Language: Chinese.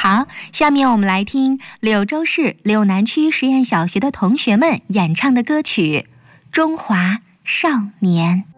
好，下面我们来听柳州市柳南区实验小学的同学们演唱的歌曲《中华少年》。